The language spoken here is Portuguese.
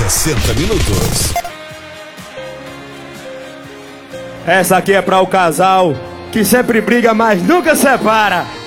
60 minutos. Essa aqui é para o casal que sempre briga, mas nunca separa.